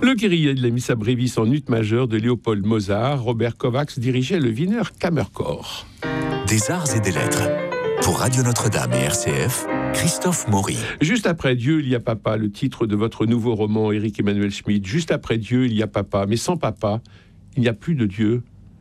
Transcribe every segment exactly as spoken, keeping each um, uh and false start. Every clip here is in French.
Le Kyrie de la Missa Brevis en ut majeur de Léopold Mozart, Robert Kovacs dirigeait le Wiener Kammerchor. Des arts et des lettres. Pour Radio Notre-Dame et R C F, Christophe Maury. Juste après Dieu, il y a papa, le titre de votre nouveau roman, Éric Emmanuel Schmitt. Juste après Dieu, il y a papa, mais sans papa, il n'y a plus de Dieu.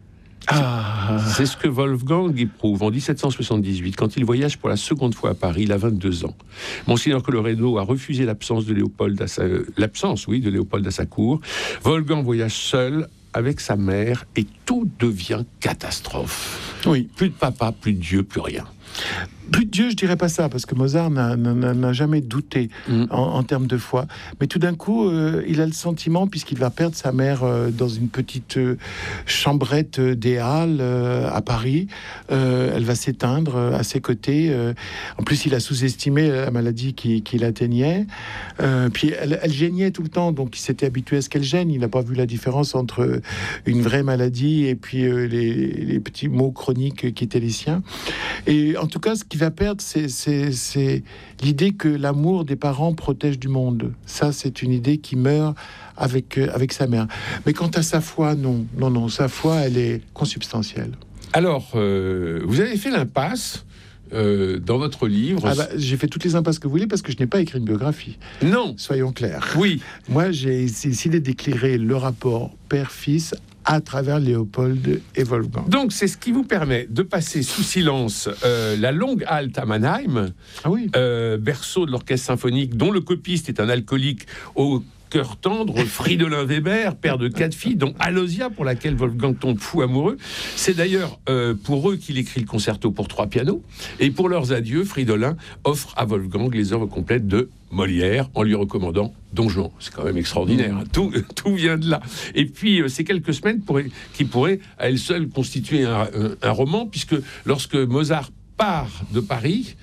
Ah. C'est ce que Wolfgang éprouve en dix-sept cent soixante-dix-huit, quand il voyage pour la seconde fois à Paris, il a vingt-deux ans. Monseigneur Colloredo a refusé l'absence de Léopold à sa, euh, l'absence, oui, de Léopold à sa cour. Wolfgang voyage seul avec sa mère et tout devient catastrophe. Oui. Plus de papa, plus de Dieu, plus rien. Plus de Dieu, je dirais pas ça, parce que Mozart n'a, n'a, n'a jamais douté mmh. en, en termes de foi. Mais tout d'un coup, euh, il a le sentiment, puisqu'il va perdre sa mère euh, dans une petite euh, chambrette des Halles euh, à Paris, euh, elle va s'éteindre euh, à ses côtés. Euh, en plus, il a sous-estimé la maladie qui, qui l'atteignait. Euh, puis elle, elle gênait tout le temps, donc il s'était habitué à ce qu'elle gêne. Il n'a pas vu la différence entre une vraie maladie et puis euh, les, les petits maux chroniques qui étaient les siens. Et en tout cas, ce qu'il va perdre, c'est, c'est, c'est l'idée que l'amour des parents protège du monde. Ça, c'est une idée qui meurt avec, euh, avec sa mère. Mais quant à sa foi, non. Non, non, sa foi, elle est consubstantielle. Alors, euh, vous avez fait l'impasse euh, dans votre livre. Ah bah, j'ai fait toutes les impasses que vous voulez parce que je n'ai pas écrit une biographie. Non. Soyons clairs. Oui. Moi, j'ai essayé d'éclairer le rapport père-fils à travers Léopold et Wolfgang. Donc, c'est ce qui vous permet de passer sous silence euh, la longue halte à Mannheim, ah oui. euh, berceau de l'orchestre symphonique, dont le copiste est un alcoolique au cœur tendre, Fridolin Weber, père de quatre filles, dont Alosia, pour laquelle Wolfgang tombe fou amoureux. C'est d'ailleurs euh, pour eux qu'il écrit le concerto pour trois pianos. Et pour leurs adieux, Fridolin offre à Wolfgang les œuvres complètes de Molière, en lui recommandant Don Juan. C'est quand même extraordinaire, hein. tout, tout vient de là. Et puis, euh, ces quelques semaines pourraient, qui pourraient, à elles seules, constituer un, un, un roman, puisque lorsque Mozart part de Paris,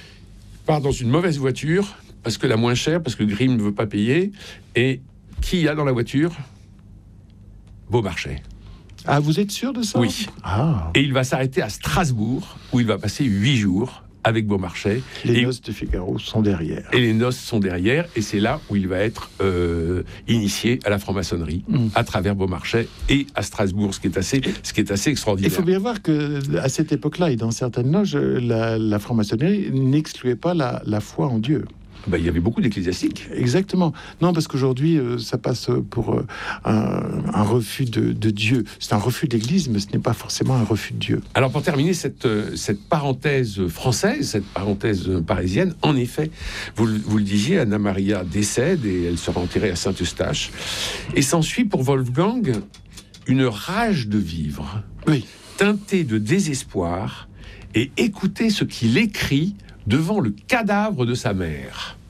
part dans une mauvaise voiture, parce que la moins chère, parce que Grimm ne veut pas payer, et qui y a dans la voiture ? Beaumarchais. Ah, vous êtes sûr de ça ? Oui. Ah. Et il va s'arrêter à Strasbourg, où il va passer huit jours avec Beaumarchais. Les et, noces de Figaro sont derrière. Et les noces sont derrière, et c'est là où il va être euh, initié à la franc-maçonnerie, mmh. à travers Beaumarchais et à Strasbourg, ce qui est assez, ce qui est assez extraordinaire. Il faut bien voir qu'à cette époque-là, et dans certaines loges, la, la franc-maçonnerie n'excluait pas la, la foi en Dieu. Ben, il y avait beaucoup d'ecclésiastiques. Exactement. Non, parce qu'aujourd'hui, euh, ça passe pour euh, un, un refus de, de Dieu. C'est un refus de l'Église, mais ce n'est pas forcément un refus de Dieu. Alors, pour terminer cette, cette parenthèse française, cette parenthèse parisienne, en effet, vous, vous le disiez, Anna Maria décède et elle sera enterrée à Saint-Eustache. Et s'ensuit pour Wolfgang une rage de vivre, oui. teintée de désespoir, et écoutez ce qu'il écrit devant le cadavre de sa mère.